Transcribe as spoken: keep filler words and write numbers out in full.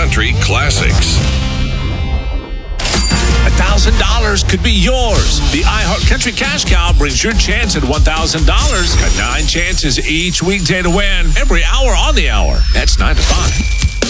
Country classics. one thousand dollars could be yours. The iHeart Country Cash Cow brings your chance at one thousand dollars. Got nine chances each weekday to win every hour on the hour. That's nine to five.